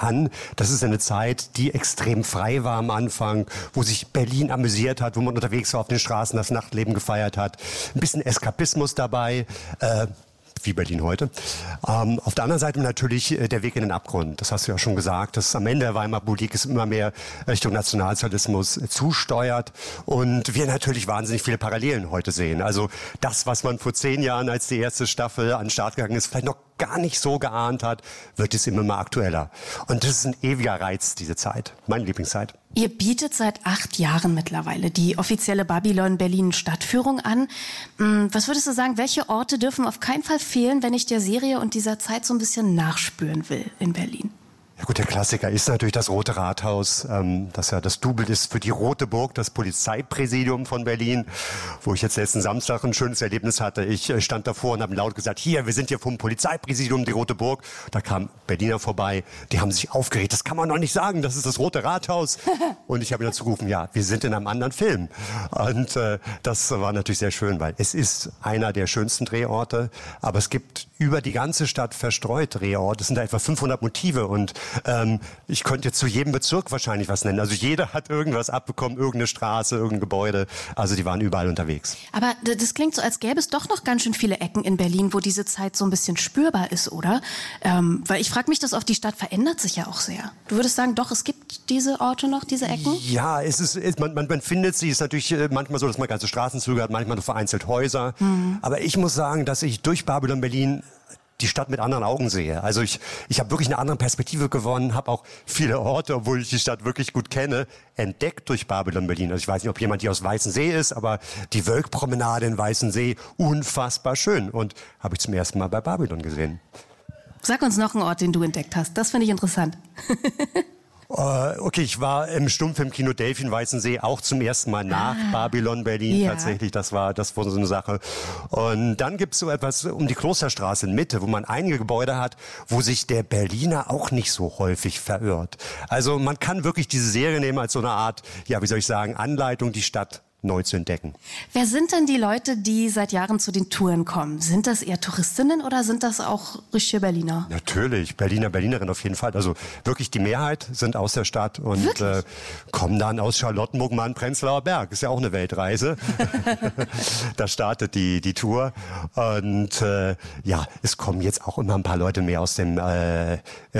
an, das ist eine Zeit, die extrem frei war am Anfang, wo sich Berlin amüsiert hat, wo man unterwegs war auf den Straßen, das Nachtleben gefeiert hat. Ein bisschen Eskapismus dabei, wie Berlin heute. Auf der anderen Seite natürlich der Weg in den Abgrund. Das hast du ja schon gesagt, dass am Ende der Weimarer Republik es immer mehr Richtung Nationalsozialismus zusteuert und wir natürlich wahnsinnig viele Parallelen heute sehen. Also das, was man vor 10 Jahren als die erste Staffel an den Start gegangen ist, vielleicht noch gar nicht so geahnt hat, wird es immer mal aktueller. Und das ist ein ewiger Reiz, diese Zeit. Meine Lieblingszeit. Ihr bietet seit 8 Jahren mittlerweile die offizielle Babylon Berlin Stadtführung an. Was würdest du sagen, welche Orte dürfen auf keinen Fall fehlen, wenn ich der Serie und dieser Zeit so ein bisschen nachspüren will in Berlin? Ja gut, der Klassiker ist natürlich das Rote Rathaus, das ja das Double ist für die Rote Burg, das Polizeipräsidium von Berlin, wo ich jetzt letzten Samstag ein schönes Erlebnis hatte. Ich stand davor und habe laut gesagt, hier, wir sind hier vom Polizeipräsidium, die Rote Burg. Da kamen Berliner vorbei, die haben sich aufgeregt, das kann man doch nicht sagen, das ist das Rote Rathaus. Und ich habe ihnen zugerufen, ja, wir sind in einem anderen Film. Und das war natürlich sehr schön, weil es ist einer der schönsten Drehorte, aber es gibt über die ganze Stadt verstreut Drehorte. Es sind da etwa 500 Motive und ich könnte jetzt zu jedem Bezirk wahrscheinlich was nennen. Also jeder hat irgendwas abbekommen, irgendeine Straße, irgendein Gebäude. Also die waren überall unterwegs. Aber das klingt so, als gäbe es doch noch ganz schön viele Ecken in Berlin, wo diese Zeit so ein bisschen spürbar ist, oder? Weil ich frage mich, das auf die Stadt verändert sich ja auch sehr. Du würdest sagen, doch, es gibt diese Orte noch, diese Ecken? Ja, man findet sie. Es ist natürlich manchmal so, dass man ganze Straßenzüge hat, manchmal nur vereinzelt Häuser. Aber ich muss sagen, dass ich durch Babylon Berlin die Stadt mit anderen Augen sehe. Also ich habe wirklich eine andere Perspektive gewonnen, habe auch viele Orte, obwohl ich die Stadt wirklich gut kenne, entdeckt durch Babylon Berlin. Also ich weiß nicht, ob jemand hier aus Weißensee ist, aber die Wölkpromenade in Weißensee, unfassbar schön. Und habe ich zum ersten Mal bei Babylon gesehen. Sag uns noch einen Ort, den du entdeckt hast. Das finde ich interessant. Okay, ich war im Stummfilmkino Delphin Weißensee auch zum ersten Mal nach Babylon Berlin tatsächlich. Das war so eine Sache. Und dann gibt's so etwas um die Klosterstraße in Mitte, wo man einige Gebäude hat, wo sich der Berliner auch nicht so häufig verirrt. Also man kann wirklich diese Serie nehmen als so eine Art, ja, wie soll ich sagen, Anleitung, die Stadt neu zu entdecken. Wer sind denn die Leute, die seit Jahren zu den Touren kommen? Sind das eher Touristinnen oder sind das auch richtige Berliner? Natürlich, Berlinerinnen auf jeden Fall. Also wirklich die Mehrheit sind aus der Stadt und kommen dann aus Charlottenburg, Mann, Prenzlauer Berg. Ist ja auch eine Weltreise. Da startet die Tour. Und ja, es kommen jetzt auch immer ein paar Leute mehr aus anderen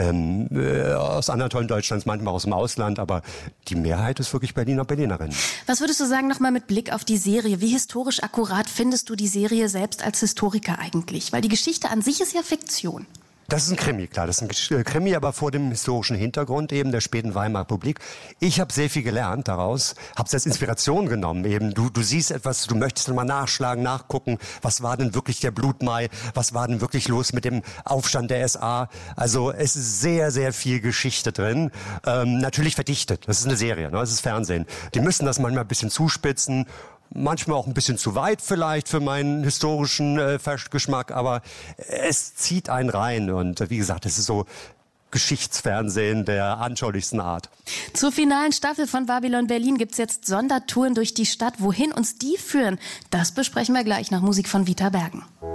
Teilen Deutschlands, manchmal aus dem Ausland. Aber die Mehrheit ist wirklich Berlinerinnen. Was würdest du sagen, nochmal mit Blick auf die Serie? Wie historisch akkurat findest du die Serie selbst als Historiker eigentlich? Weil die Geschichte an sich ist ja Fiktion. Das ist ein Krimi, klar. Das ist ein Krimi, aber vor dem historischen Hintergrund eben der späten Weimarer Republik. Ich habe sehr viel gelernt daraus, habe es als Inspiration genommen. Eben du siehst etwas, du möchtest dann mal nachschlagen, nachgucken, was war denn wirklich der Blutmai, was war denn wirklich los mit dem Aufstand der SA. Also es ist sehr, sehr viel Geschichte drin. Natürlich verdichtet, das ist eine Serie, ne? Das ist Fernsehen. Die müssen das manchmal ein bisschen zuspitzen. Manchmal auch ein bisschen zu weit vielleicht für meinen historischen Geschmack, aber es zieht einen rein und wie gesagt, es ist so Geschichtsfernsehen der anschaulichsten Art. Zur finalen Staffel von Babylon Berlin gibt's jetzt Sondertouren durch die Stadt. Wohin uns die führen, das besprechen wir gleich nach Musik von Vita Bergen.